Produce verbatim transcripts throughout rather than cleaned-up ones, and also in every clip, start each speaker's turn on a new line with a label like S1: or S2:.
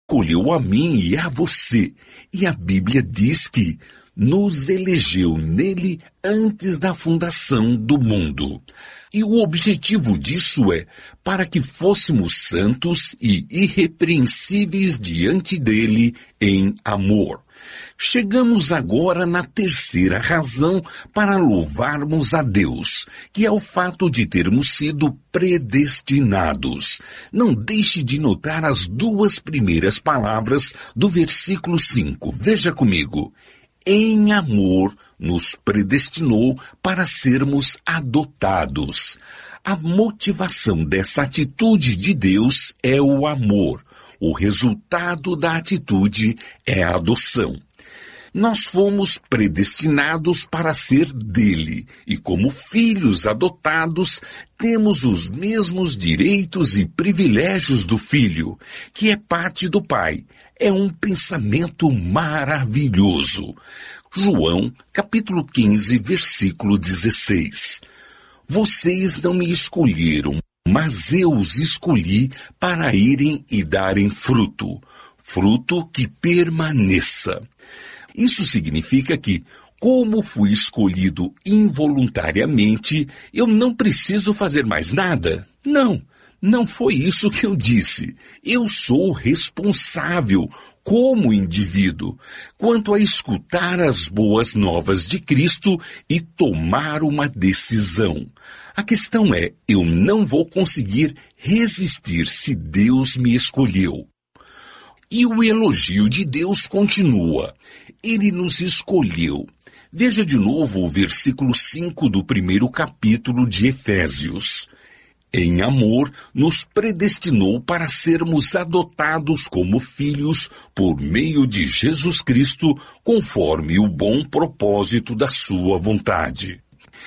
S1: escolheu a mim e a você. E a Bíblia diz que nos elegeu nele antes da fundação do mundo. E o objetivo disso é para que fôssemos santos e irrepreensíveis diante dele em amor. Chegamos agora na terceira razão para louvarmos a Deus, que é o fato de termos sido predestinados. Não deixe de notar as duas primeiras palavras do versículo cinco. Veja comigo. Em amor nos predestinou para sermos adotados. A motivação dessa atitude de Deus é o amor. O resultado da atitude é a adoção. Nós fomos predestinados para ser dele, e como filhos adotados, temos os mesmos direitos e privilégios do filho, que é parte do pai. É um pensamento maravilhoso. João, capítulo quinze, versículo dezesseis. Vocês não me escolheram, mas eu os escolhi para irem e darem fruto, fruto que permaneça. Isso significa que, como fui escolhido involuntariamente, eu não preciso fazer mais nada? Não, não foi isso que eu disse. Eu sou responsável, como indivíduo, quanto a escutar as boas novas de Cristo e tomar uma decisão. A questão é, eu não vou conseguir resistir se Deus me escolheu. E o elogio de Deus continua. Ele nos escolheu. Veja de novo o versículo cinco do primeiro capítulo de Efésios. Em amor, nos predestinou para sermos adotados como filhos por meio de Jesus Cristo, conforme o bom propósito da sua vontade.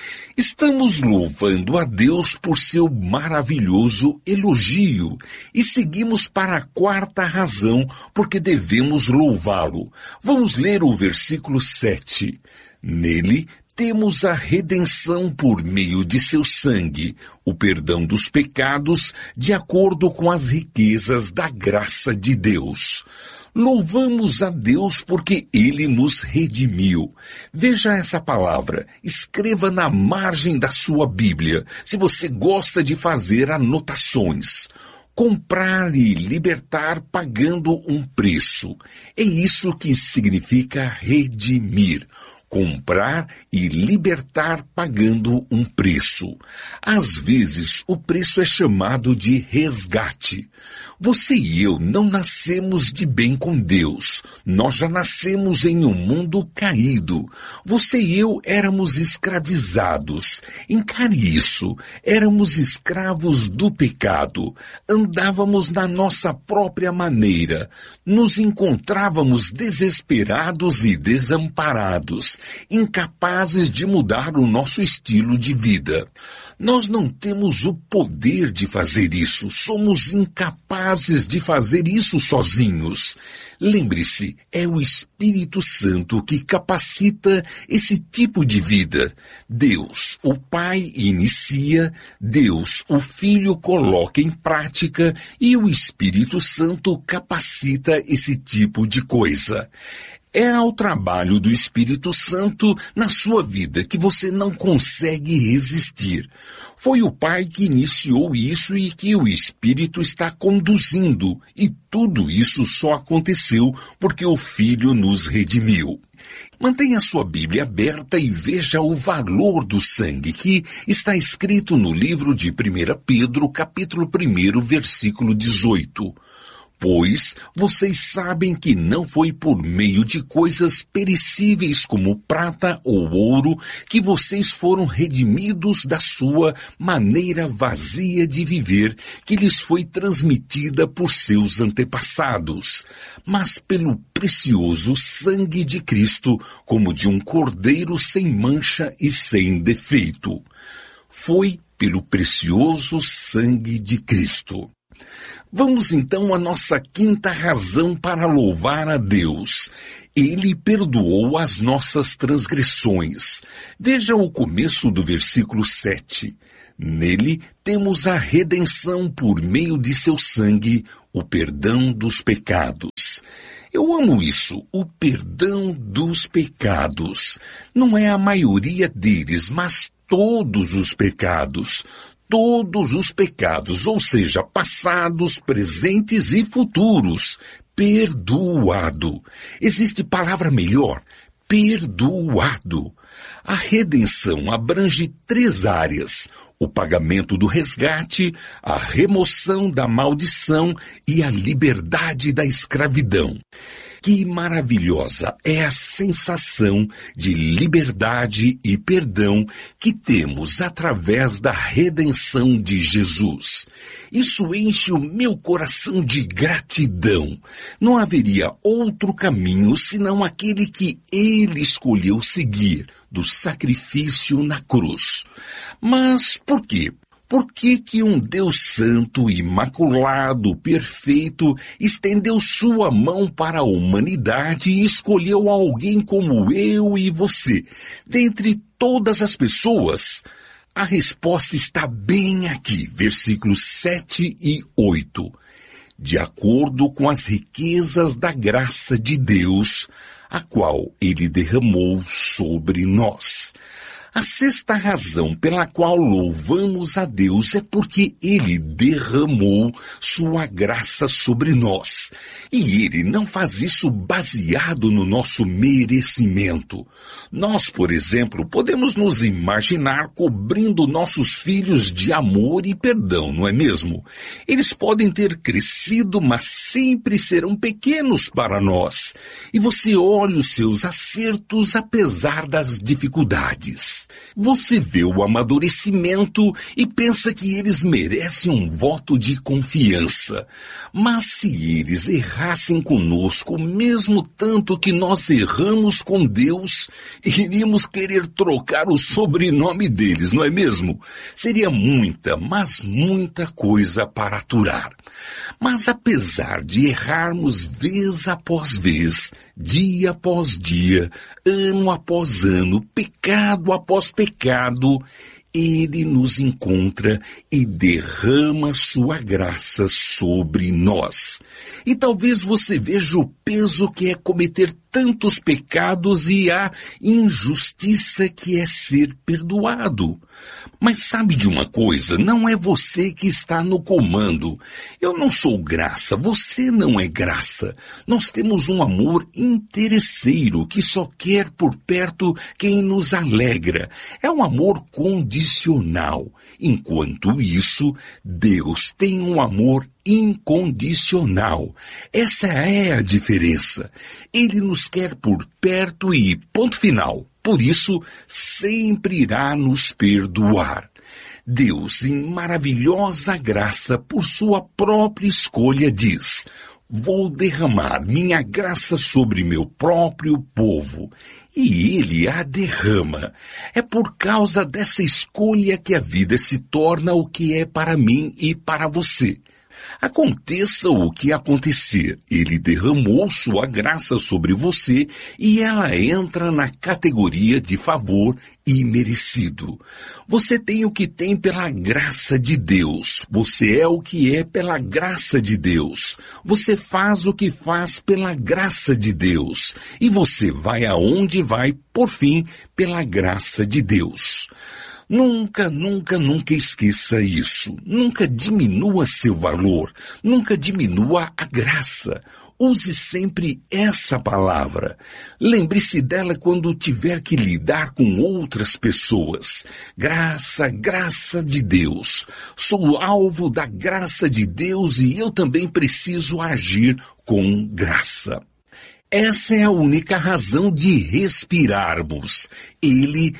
S1: Estamos louvando a Deus por seu maravilhoso elogio e seguimos para a quarta razão porque devemos louvá-lo. Vamos ler o versículo sete. Nele temos a redenção por meio de seu sangue, o perdão dos pecados, de acordo com as riquezas da graça de Deus. Louvamos a Deus porque Ele nos redimiu. Veja essa palavra, escreva na margem da sua Bíblia, se você gosta de fazer anotações. Comprar e libertar pagando um preço. É isso que significa redimir. Comprar e libertar pagando um preço. Às vezes, o preço é chamado de resgate. Você e eu não nascemos de bem com Deus. Nós já nascemos em um mundo caído. Você e eu éramos escravizados. Encare isso. Éramos escravos do pecado. Andávamos na nossa própria maneira. Nos encontrávamos desesperados e desamparados, incapazes de mudar o nosso estilo de vida. Nós não temos o poder de fazer isso. Somos incapazes de fazer isso sozinhos. Lembre-se, é o Espírito Santo que capacita esse tipo de vida. Deus, o Pai, inicia, Deus, o Filho, coloca em prática e o Espírito Santo capacita esse tipo de coisa. É ao trabalho do Espírito Santo na sua vida que você não consegue resistir. Foi o Pai que iniciou isso e que o Espírito está conduzindo. E tudo isso só aconteceu porque o Filho nos redimiu. Mantenha sua Bíblia aberta e veja o valor do sangue que está escrito no livro de primeira Pedro, capítulo um, versículo dezoito. Pois vocês sabem que não foi por meio de coisas perecíveis como prata ou ouro que vocês foram redimidos da sua maneira vazia de viver que lhes foi transmitida por seus antepassados, mas pelo precioso sangue de Cristo, como de um cordeiro sem mancha e sem defeito. Foi pelo precioso sangue de Cristo. Vamos então à nossa quinta razão para louvar a Deus. Ele perdoou as nossas transgressões. Veja o começo do versículo sete. Nele temos a redenção por meio de seu sangue, o perdão dos pecados. Eu amo isso, o perdão dos pecados. Não é a maioria deles, mas todos os pecados. Todos os pecados, ou seja, passados, presentes e futuros. Perdoado. Existe palavra melhor? Perdoado. A redenção abrange três áreas: o pagamento do resgate, a remoção da maldição e a liberdade da escravidão. Que maravilhosa é a sensação de liberdade e perdão que temos através da redenção de Jesus. Isso enche o meu coração de gratidão. Não haveria outro caminho senão aquele que Ele escolheu seguir, do sacrifício na cruz. Mas por quê? Por que que um Deus santo, imaculado, perfeito, estendeu sua mão para a humanidade e escolheu alguém como eu e você, dentre todas as pessoas? A resposta está bem aqui, versículos sete e oito. De acordo com as riquezas da graça de Deus, a qual Ele derramou sobre nós. A sexta razão pela qual louvamos a Deus é porque Ele derramou sua graça sobre nós. E Ele não faz isso baseado no nosso merecimento. Nós, por exemplo, podemos nos imaginar cobrindo nossos filhos de amor e perdão, não é mesmo? Eles podem ter crescido, mas sempre serão pequenos para nós. E você olha os seus acertos apesar das dificuldades. Você vê o amadurecimento e pensa que eles merecem um voto de confiança. Mas se eles errassem conosco, mesmo tanto que nós erramos com Deus, iríamos querer trocar o sobrenome deles, não é mesmo? Seria muita, mas muita coisa para aturar. Mas apesar de errarmos vez após vez, dia após dia, ano após ano, pecado após pecado, Ele nos encontra e derrama sua graça sobre nós. E talvez você veja o peso que é cometer tantos pecados e a injustiça que é ser perdoado. Mas sabe de uma coisa? Não é você que está no comando. Eu não sou graça, você não é graça. Nós temos um amor interesseiro que só quer por perto quem nos alegra. É um amor condicional. Enquanto isso, Deus tem um amor incondicional. Essa é a diferença. Ele nos quer por perto e ponto final. Por isso, sempre irá nos perdoar. Deus, em maravilhosa graça, por sua própria escolha, diz: vou derramar minha graça sobre meu próprio povo. E Ele a derrama. É por causa dessa escolha que a vida se torna o que é para mim e para você. Aconteça o que acontecer, Ele derramou sua graça sobre você e ela entra na categoria de favor imerecido. Você tem o que tem pela graça de Deus. Você é o que é pela graça de Deus. Você faz o que faz pela graça de Deus. E você vai aonde vai, por fim, pela graça de Deus. Nunca, nunca, nunca esqueça isso. Nunca diminua seu valor. Nunca diminua a graça. Use sempre essa palavra. Lembre-se dela quando tiver que lidar com outras pessoas. Graça, graça de Deus. Sou alvo da graça de Deus e eu também preciso agir com graça. Essa é a única razão de respirarmos. Ele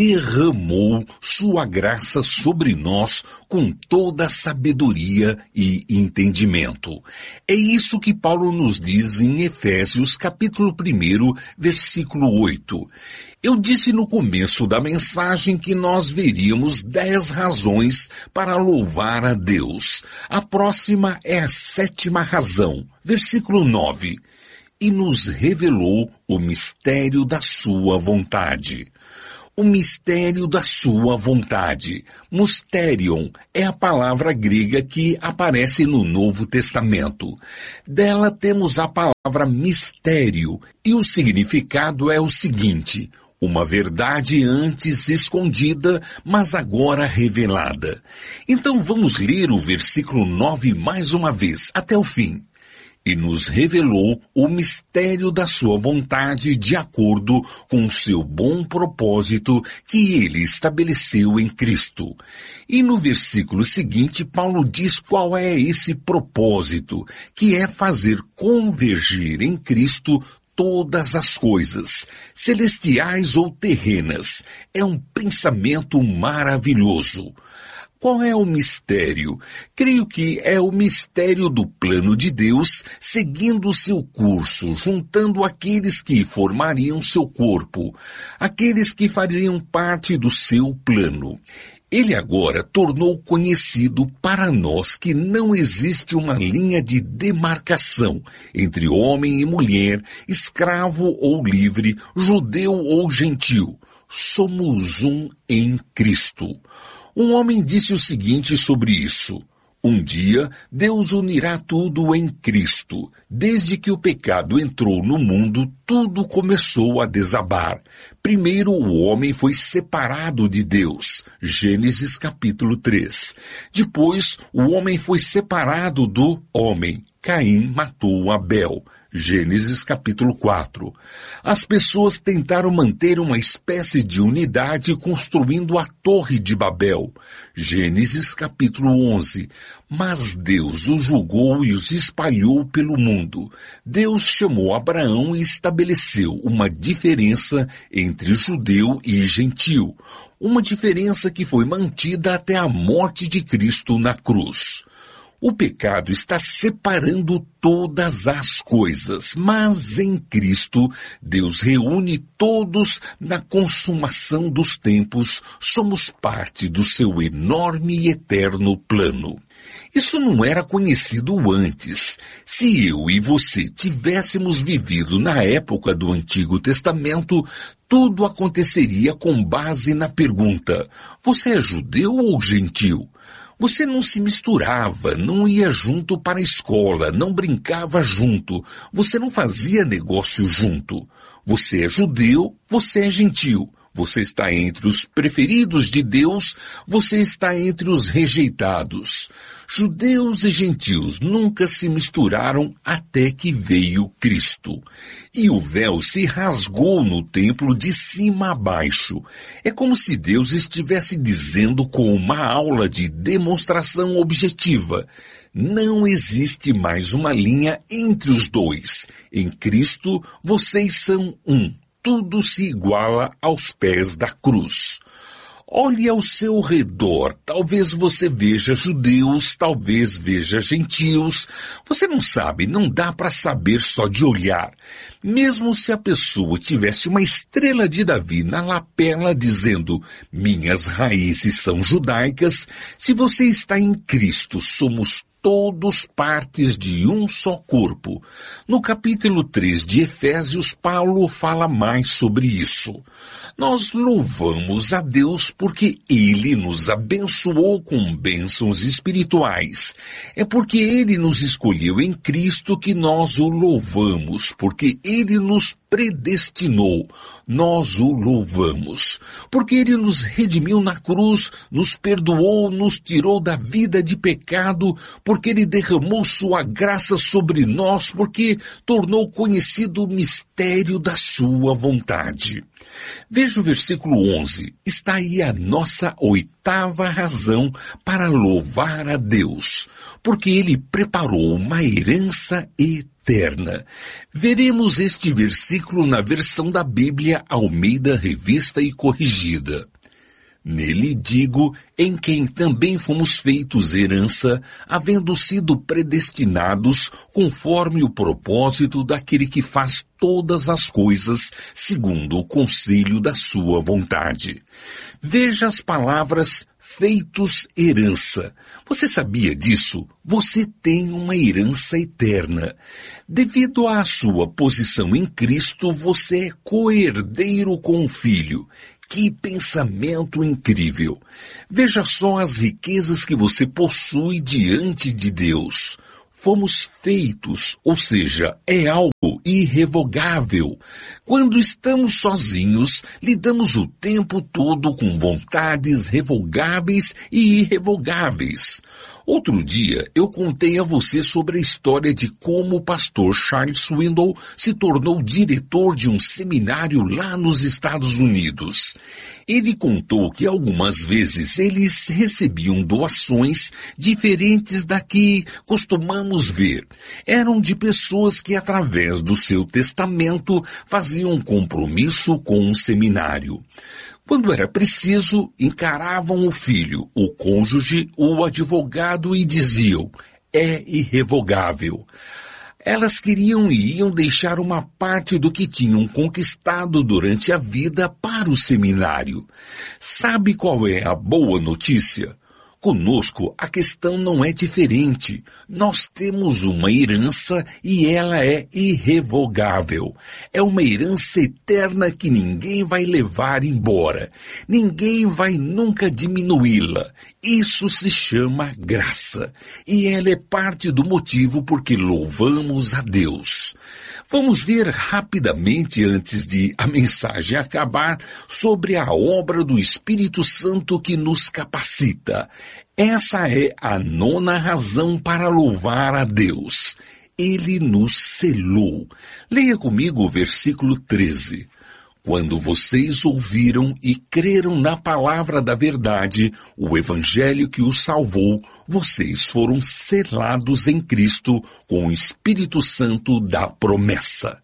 S1: derramou sua graça sobre nós com toda sabedoria e entendimento. É isso que Paulo nos diz em Efésios capítulo um, versículo oito. Eu disse no começo da mensagem que nós veríamos dez razões para louvar a Deus. A próxima é a sétima razão, versículo nove. E nos revelou o mistério da sua vontade. o mistério da sua vontade. Mysterion é a palavra grega que aparece no Novo Testamento. Dela temos a palavra mistério, e o significado é o seguinte: uma verdade antes escondida, mas agora revelada. Então vamos ler o versículo nove mais uma vez, até o fim. E nos revelou o mistério da sua vontade de acordo com o seu bom propósito que ele estabeleceu em Cristo. E no versículo seguinte, Paulo diz qual é esse propósito, que é fazer convergir em Cristo todas as coisas, celestiais ou terrenas. É um pensamento maravilhoso. Qual é o mistério? Creio que é o mistério do plano de Deus seguindo o seu curso, juntando aqueles que formariam seu corpo, aqueles que fariam parte do seu plano. Ele agora tornou conhecido para nós que não existe uma linha de demarcação entre homem e mulher, escravo ou livre, judeu ou gentil. Somos um em Cristo. Um homem disse o seguinte sobre isso: um dia Deus unirá tudo em Cristo. Desde que o pecado entrou no mundo, tudo começou a desabar. Primeiro o homem foi separado de Deus. Gênesis capítulo três. Depois o homem foi separado do homem. Caim matou Abel. Gênesis capítulo quatro. As pessoas tentaram manter uma espécie de unidade construindo a Torre de Babel. Gênesis capítulo onze. Mas Deus os julgou e os espalhou pelo mundo. Deus chamou Abraão e estabeleceu uma diferença entre judeu e gentil. Uma diferença que foi mantida até a morte de Cristo na cruz. O pecado está separando todas as coisas, mas em Cristo, Deus reúne todos na consumação dos tempos, somos parte do seu enorme e eterno plano. Isso não era conhecido antes. Se eu e você tivéssemos vivido na época do Antigo Testamento, tudo aconteceria com base na pergunta: você é judeu ou gentil? Você não se misturava, não ia junto para a escola, não brincava junto, você não fazia negócio junto. Você é judeu, você é gentil. Você está entre os preferidos de Deus, você está entre os rejeitados. Judeus e gentios nunca se misturaram até que veio Cristo. E o véu se rasgou no templo de cima a baixo. É como se Deus estivesse dizendo com uma aula de demonstração objetiva: não existe mais uma linha entre os dois. Em Cristo, vocês são um. Tudo se iguala aos pés da cruz. Olhe ao seu redor, talvez você veja judeus, talvez veja gentios. Você não sabe, não dá para saber só de olhar. Mesmo se a pessoa tivesse uma estrela de Davi na lapela dizendo: minhas raízes são judaicas, se você está em Cristo, somos todos partes de um só corpo. No capítulo três de Efésios, Paulo fala mais sobre isso. Nós louvamos a Deus porque Ele nos abençoou com bênçãos espirituais. É porque Ele nos escolheu em Cristo que nós o louvamos, porque Ele nos predestinou, nós o louvamos. Porque Ele nos redimiu na cruz, nos perdoou, nos tirou da vida de pecado, porque Ele derramou sua graça sobre nós, porque tornou conhecido o mistério da sua vontade. Veja o versículo onze, está aí a nossa oitava razão para louvar a Deus, porque Ele preparou uma herança eterna. Veremos este versículo na versão da Bíblia Almeida Revista e Corrigida. Nele digo, em quem também fomos feitos herança, havendo sido predestinados conforme o propósito daquele que faz todas as coisas segundo o conselho da sua vontade. Veja as palavras feitos herança. Você sabia disso? Você tem uma herança eterna. Devido à sua posição em Cristo, você é co-herdeiro com o Filho. Que pensamento incrível! Veja só as riquezas que você possui diante de Deus. Fomos feitos, ou seja, é algo irrevogável. Quando estamos sozinhos, lidamos o tempo todo com vontades revogáveis e irrevogáveis. Outro dia, eu contei a você sobre a história de como o pastor Charles Swindoll se tornou diretor de um seminário lá nos Estados Unidos. Ele contou que algumas vezes eles recebiam doações diferentes da que costumamos ver. Eram de pessoas que, através do seu testamento, faziam um compromisso com o seminário. Quando era preciso, encaravam o filho, o cônjuge, o advogado e diziam: é irrevogável. Elas queriam e iam deixar uma parte do que tinham conquistado durante a vida para o seminário. Sabe qual é a boa notícia? Conosco, a questão não é diferente. Nós temos uma herança e ela é irrevogável. É uma herança eterna que ninguém vai levar embora. Ninguém vai nunca diminuí-la. Isso se chama graça. E ela é parte do motivo por que louvamos a Deus. Vamos ver rapidamente, antes de a mensagem acabar, sobre a obra do Espírito Santo que nos capacita. Essa é a nona razão para louvar a Deus. Ele nos selou. Leia comigo o versículo treze. Quando vocês ouviram e creram na palavra da verdade, o evangelho que os salvou, vocês foram selados em Cristo com o Espírito Santo da promessa.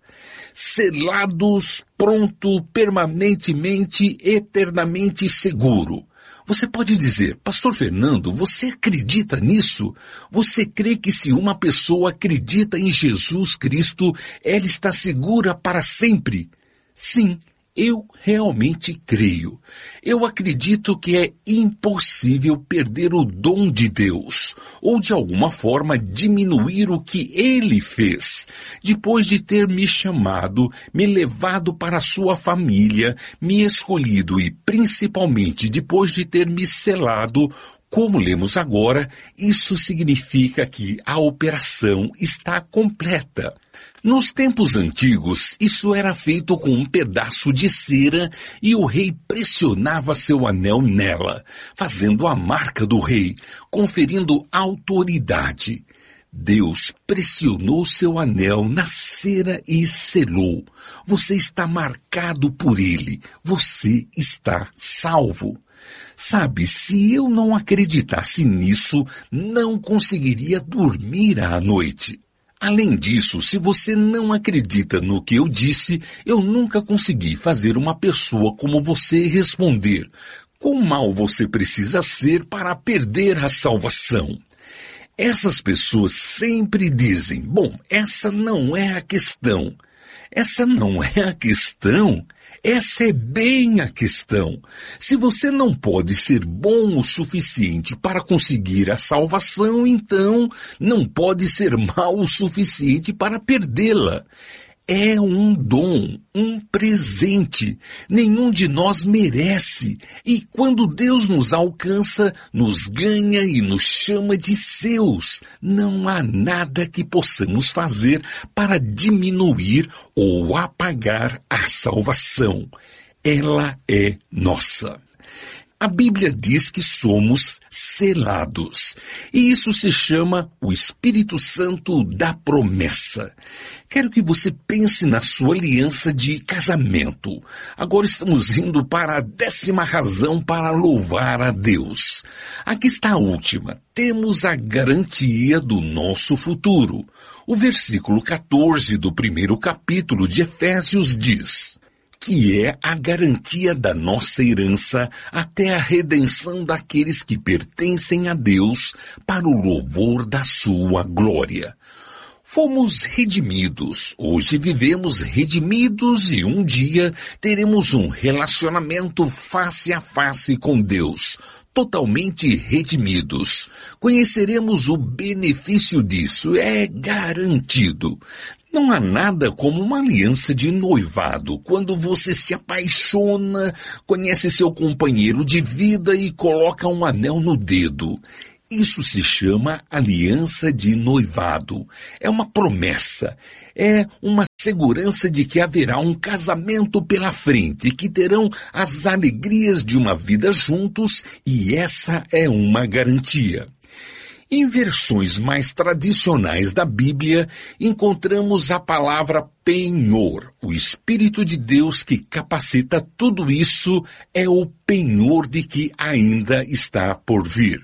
S1: Selados, pronto, permanentemente, eternamente seguro. Você pode dizer: Pastor Fernando, você acredita nisso? Você crê que se uma pessoa acredita em Jesus Cristo, ela está segura para sempre? Sim, eu realmente creio. Eu acredito que é impossível perder o dom de Deus, ou de alguma forma diminuir o que Ele fez. Depois de ter me chamado, me levado para a sua família, me escolhido e principalmente depois de ter me selado, como lemos agora, isso significa que a operação está completa. Nos tempos antigos, isso era feito com um pedaço de cera e o rei pressionava seu anel nela, fazendo a marca do rei, conferindo autoridade. Deus pressionou seu anel na cera e selou. Você está marcado por ele. Você está salvo. Sabe, se eu não acreditasse nisso, não conseguiria dormir à noite. Além disso, se você não acredita no que eu disse, eu nunca consegui fazer uma pessoa como você responder: quão mal você precisa ser para perder a salvação? Essas pessoas sempre dizem: bom, essa não é a questão. Essa não é a questão? Essa é bem a questão. Se você não pode ser bom o suficiente para conseguir a salvação, então não pode ser mau o suficiente para perdê-la. É um dom, um presente. Nenhum de nós merece. E quando Deus nos alcança, nos ganha e nos chama de seus. Não há nada que possamos fazer para diminuir ou apagar a salvação. Ela é nossa. A Bíblia diz que somos selados. E isso se chama o Espírito Santo da promessa. Quero que você pense na sua aliança de casamento. Agora estamos indo para a décima razão para louvar a Deus. Aqui está a última. Temos a garantia do nosso futuro. O versículo quatorze do primeiro capítulo de Efésios diz: que é a garantia da nossa herança até a redenção daqueles que pertencem a Deus para o louvor da sua glória. Fomos redimidos, hoje vivemos redimidos e um dia teremos um relacionamento face a face com Deus, totalmente redimidos. Conheceremos o benefício disso, é garantido. Não há nada como uma aliança de noivado, quando você se apaixona, conhece seu companheiro de vida e coloca um anel no dedo. Isso se chama aliança de noivado. É uma promessa, é uma segurança de que haverá um casamento pela frente, que terão as alegrias de uma vida juntos, e essa é uma garantia. Em versões mais tradicionais da Bíblia, encontramos a palavra penhor. O Espírito de Deus que capacita tudo isso é o penhor de que ainda está por vir.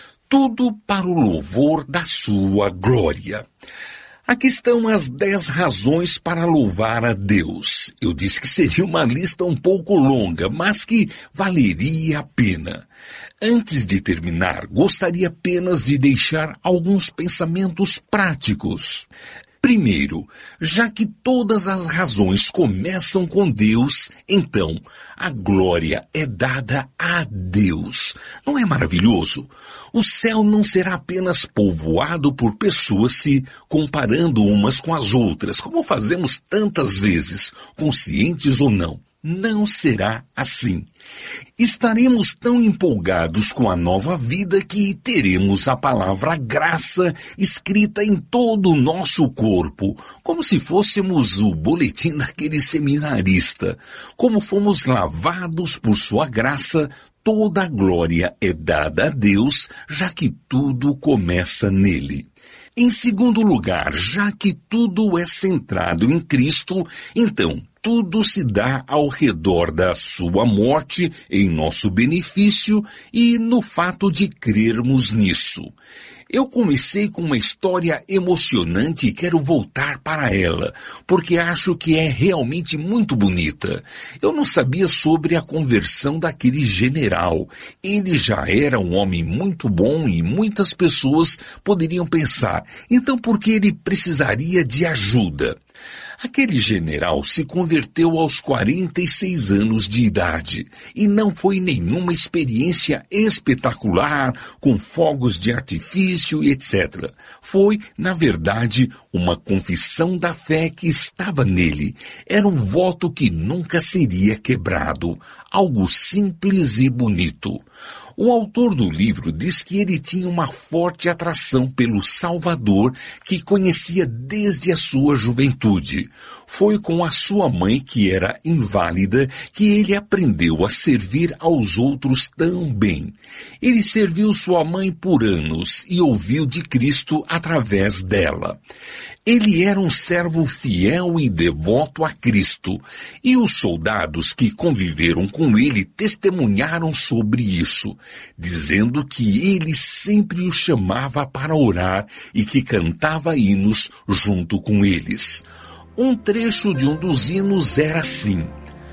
S1: Tudo para o louvor da sua glória. Aqui estão as dez razões para louvar a Deus. Eu disse que seria uma lista um pouco longa, mas que valeria a pena. Antes de terminar, gostaria apenas de deixar alguns pensamentos práticos. Primeiro, já que todas as razões começam com Deus, então a glória é dada a Deus. Não é maravilhoso? O céu não será apenas povoado por pessoas se comparando umas com as outras, como fazemos tantas vezes, conscientes ou não. Não será assim. Estaremos tão empolgados com a nova vida que teremos a palavra graça escrita em todo o nosso corpo, como se fôssemos o boletim daquele seminarista. Como fomos lavados por sua graça, toda a glória é dada a Deus, já que tudo começa nele. Em segundo lugar, já que tudo é centrado em Cristo, então tudo se dá ao redor da sua morte em nosso benefício e no fato de crermos nisso. Eu comecei com uma história emocionante e quero voltar para ela, porque acho que é realmente muito bonita. Eu não sabia sobre a conversão daquele general. Ele já era um homem muito bom e muitas pessoas poderiam pensar, então por que ele precisaria de ajuda? Aquele general se converteu aos quarenta e seis anos de idade e não foi nenhuma experiência espetacular com fogos de artifício e etcétera. Foi, na verdade, uma confissão da fé que estava nele. Era um voto que nunca seria quebrado, algo simples e bonito. O autor do livro diz que ele tinha uma forte atração pelo Salvador que conhecia desde a sua juventude. Foi com a sua mãe, que era inválida, que ele aprendeu a servir aos outros tão bem. Ele serviu sua mãe por anos e ouviu de Cristo através dela. Ele era um servo fiel e devoto a Cristo, e os soldados que conviveram com ele testemunharam sobre isso, dizendo que ele sempre os chamava para orar e que cantava hinos junto com eles. Um trecho de um dos hinos era assim: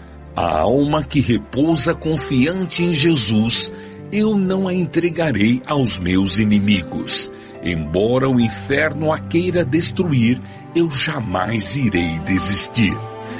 S1: a alma que repousa confiante em Jesus, eu não a entregarei aos meus inimigos. Embora o inferno a queira destruir, eu jamais irei desistir.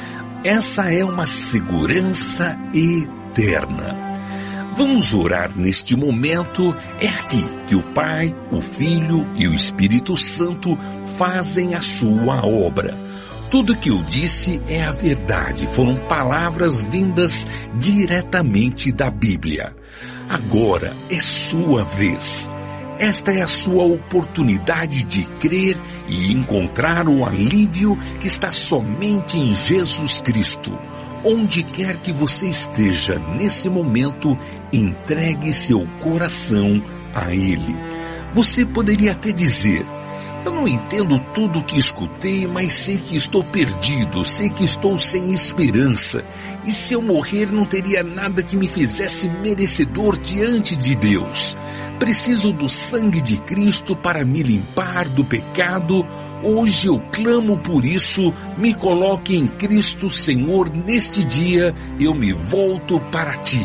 S1: Essa é uma segurança eterna. Vamos orar neste momento. É aqui que o Pai, o Filho e o Espírito Santo fazem a sua obra. Tudo que eu disse é a verdade, foram palavras vindas diretamente da Bíblia. Agora é sua vez. Esta é a sua oportunidade de crer e encontrar o alívio que está somente em Jesus Cristo. Onde quer que você esteja nesse momento, entregue seu coração a Ele. Você poderia até dizer: eu não entendo tudo o que escutei, mas sei que estou perdido, sei que estou sem esperança. E se eu morrer, não teria nada que me fizesse merecedor diante de Deus. Preciso do sangue de Cristo para me limpar do pecado. Hoje eu clamo por isso. Me coloque em Cristo, Senhor. Neste dia eu me volto para Ti.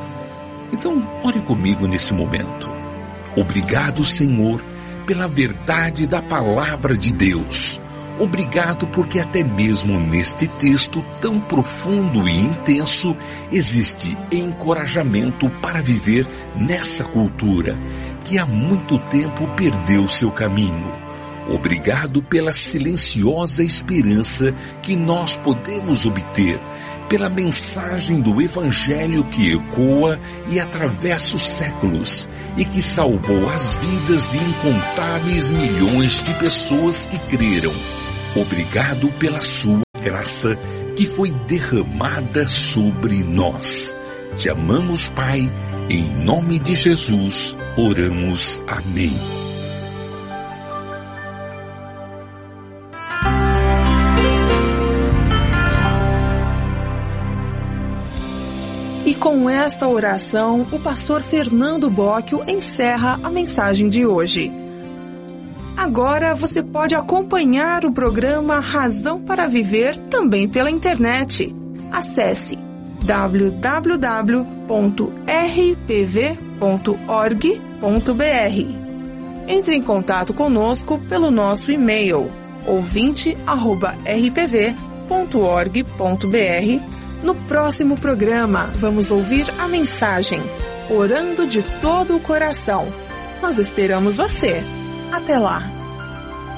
S1: Então, ore comigo nesse momento. Obrigado, Senhor, pela verdade da palavra de Deus. Obrigado porque até mesmo neste texto tão profundo e intenso existe encorajamento para viver nessa cultura que há muito tempo perdeu seu caminho. Obrigado pela silenciosa esperança que nós podemos obter, pela mensagem do Evangelho que ecoa e atravessa os séculos e que salvou as vidas de incontáveis milhões de pessoas que creram. Obrigado pela sua graça que foi derramada sobre nós. Te amamos, Pai, em nome de Jesus, oramos. Amém.
S2: E com esta oração, o pastor Fernando Bocchio encerra a mensagem de hoje. Agora você pode acompanhar o programa Razão para Viver também pela internet. Acesse w w w ponto r p v ponto org ponto b r. Entre em contato conosco pelo nosso e-mail ouvinte arroba r p v ponto org ponto b r. No próximo programa, vamos ouvir a mensagem Orando de todo o Coração. Nós esperamos você. Até lá!